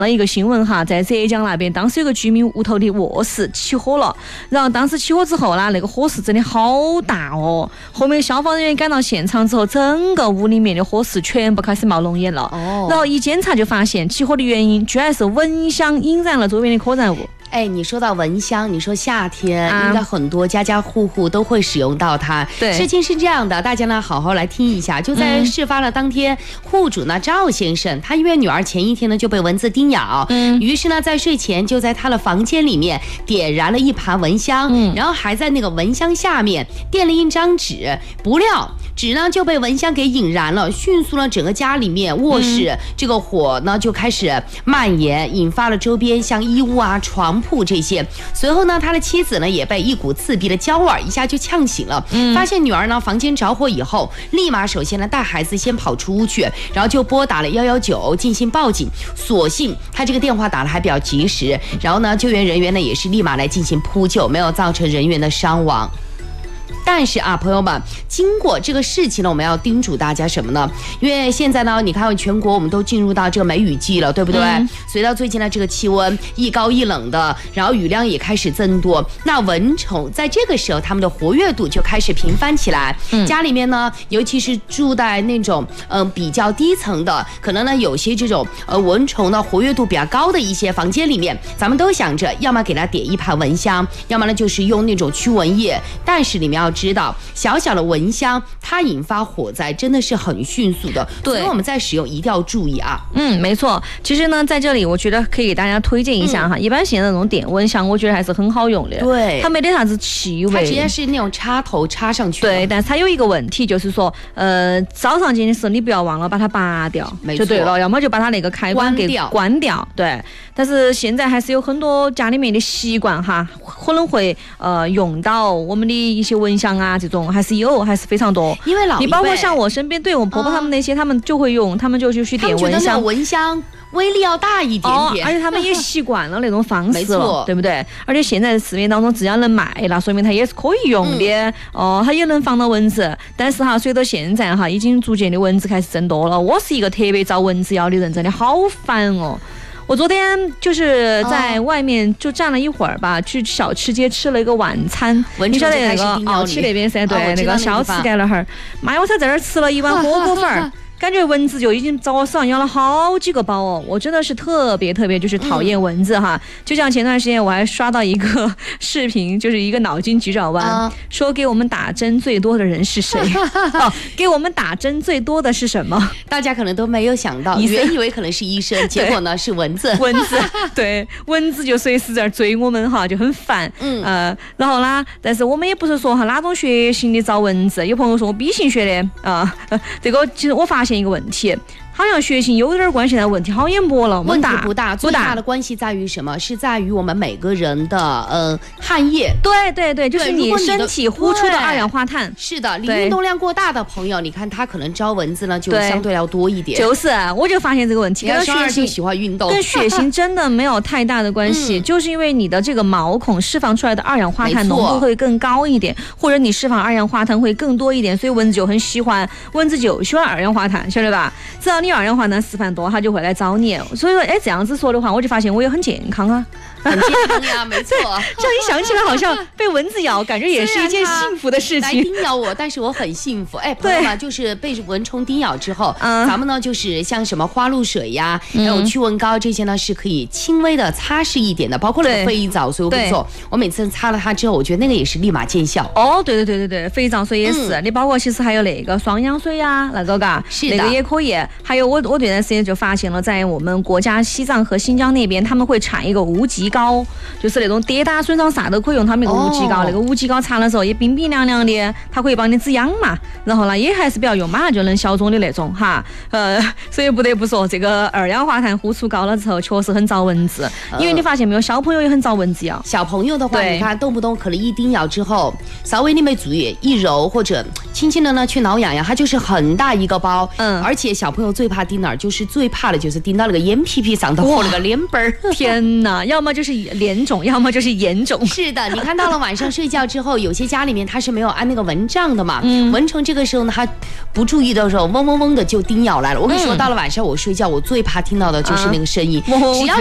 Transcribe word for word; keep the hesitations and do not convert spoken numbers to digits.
那一个新闻哈，在浙江那边，当时有个居民屋头的卧室起火了，然后当时起火之后呢，那个火势真的好大哦。后面消防人员赶到现场之后，整个屋里面的火势全部开始冒浓烟了。哦，然后一检查就发现，起火的原因居然是蚊香引燃了周边的可燃物。 哎，你说到蚊香，你说夏天、啊、应该很多家家户户都会使用到它。 对， 事情是这样的，大家呢好好来听一下。就在事发的当天，嗯、户主呢赵先生，他因为女儿前一天呢就被蚊子叮咬，嗯，于是呢在睡前就在他的房间里面点燃了一盘蚊香，嗯，然后还在那个蚊香下面垫了一张纸，不料纸呢就被蚊香给引燃了，迅速呢整个家里面卧室、嗯、这个火呢就开始蔓延，引发了周边像衣物啊、床铺这些。随后呢，他的妻子呢也被一股刺鼻的焦味一下就呛醒了，嗯，发现女儿呢房间着火以后，立马首先呢带孩子先跑出屋去，然后就拨打了一一九进行报警。所幸他这个电话打得还比较及时，然后呢救援人员呢也是立马来进行扑救，没有造成人员的伤亡。但是啊，朋友们，经过这个事情呢，我们要叮嘱大家什么呢？因为现在呢，你看全国我们都进入到这个梅雨季了，对不对？嗯、随着最近的这个气温一高一冷的，然后雨量也开始增多，那蚊虫在这个时候它们的活跃度就开始频繁起来。嗯、家里面呢，尤其是住在那种嗯、呃、比较低层的，可能呢有些这种呃蚊虫的活跃度比较高的一些房间里面，咱们都想着要么给它点一盘蚊香，要么呢就是用那种驱蚊液，但是你们要知道，小小的蚊香它引发火灾真的是很迅速的，对，所以我们在使用一定要注意啊。 嗯，没错。其实呢，在这里我觉得可以给大家推荐一下哈，嗯、一般性的那种点蚊香，我觉得还是很好用的。 对， 它没得啥子气味， 它直接是那种插头插上去。 对，但是它有一个问题，就是说，呃，早上进的时候你不要忘了把它拔掉，就对了，要么就把它那个开关给关掉。对，但是现在还是有很多家里面的习惯哈，可能会呃用到我们的一些蚊香啊。这种还是有，还是非常多。 因为老一辈， 你包括像我身边，对我婆婆他们那些，嗯、他们就会用，他们就就去点蚊香。 蚊香威力要大一点点， 哦、而且他们也习惯了那种方式了，对不对？而且现在市面当中只要能卖，那说明它也是可以用的，嗯、哦，它也能防到蚊子。但是哈，随着现在哈，已经逐渐的蚊子开始增多了。我是一个特别遭蚊子咬的人，真的好烦哦。我昨天就是在外面就站了一会儿吧，哦、去小吃街吃了一个晚餐。你晓得那个奥体那边噻，对，哦、那个小吃街那哈儿，妈呀，我才在那儿吃了一碗火锅粉儿。感觉蚊子就已经在我手上咬了好几个包哦，我真的是特别特别就是讨厌蚊子哈。嗯、就像前段时间我还刷到一个视频，就是一个脑筋急转弯，啊、说给我们打针最多的人是谁？哦，给我们打针最多的是什么？ 大家可能都没有想到，原以为可能是医生，结果呢是蚊子。 蚊子，对，蚊子就随时在追我们哈，就很烦。嗯，呃，然后啦，但是我们也不是说哈哪种血型的遭蚊子，有朋友说我 B 型血的啊，呃，这个其实我发现一个问题，好像血型有点关系，但问题好像没了。 问题不大，最大的关系在于什么？是在于我们每个人的呃汗液。 对对对，就是你身体呼出的二氧化碳。 是的，你运动量过大的朋友，你看他可能招蚊子呢就相对要多一点。 就是，我就发现这个问题， 跟血型喜欢运动， 跟血型真的没有太大的关系，嗯、就是因为你的这个毛孔释放出来的二氧化碳浓度会更高一点，或者你释放二氧化碳会更多一点，所以蚊子就很喜欢，蚊子就喜欢二氧化碳，晓得吧？只要你二氧化碳释放多，它就会来找你。所以说，哎，这样子说的话，我就发现我也很健康啊， 很健康呀，没错。 这样一想起来，好像被蚊子咬，感觉也是一件幸福的事情。 来叮咬我，但是我很幸福。哎，朋友们，就是被蚊虫叮咬之后，嗯、咱们呢就是像什么花露水呀，还有驱蚊膏这些呢，是可以轻微的擦拭一点的，包括那个肥皂。所以我跟你说，我每次擦了它之后，我觉得那个也是立马见效。 哦，对对对对对，肥皂水也是。嗯、你包括其实还有那个双氧水呀，那个嘎， 是的， 那个也可以。还有我我这段时间就发现了，在我们国家西藏和新疆那边，他们会产一个无极膏，就是那种跌打损伤啥都可以用他们那个无极膏。哦、那个无极膏擦的时候也冰冰凉凉的，它可以帮你止痒嘛。然后呢，也还是比较用，马上就能消肿的那种哈。呃，所以不得不说，这个二氧化碳呼出高了之后，确实很招蚊子。因为你发现没有，小朋友也很招蚊子咬。 小朋友的话，你看动不动可能一叮咬之后，稍微你没注意一揉或者轻轻的呢去挠痒痒，它就是很大一个包。嗯，而且小朋友最最怕叮哪儿？就是最怕的就是叮到那个眼皮皮上头和那个脸板儿。 天哪，要么就是脸肿，要么就是眼肿。 是的，你看到了晚上睡觉之后，有些家里面它是没有安那个蚊帐的嘛，嗯、蚊虫这个时候呢，它不注意的时候，嗡嗡嗡的就叮咬来了。我跟你说，嗯、到了晚上我睡觉，我最怕听到的就是那个声音，啊、只要